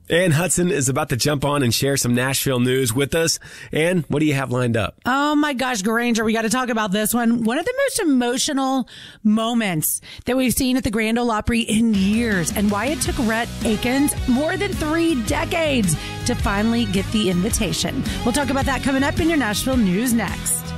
Ann Hudson is about to jump on and share some Nashville news with us. Ann, what do you have lined up? Oh my gosh, Granger, we got to talk about this one. One of the most emotional moments that we've seen at the Grand Ole Opry in years, and why it took Rhett Akins more than 3 decades to finally get the invitation. We'll talk about that coming up in your Nashville news next.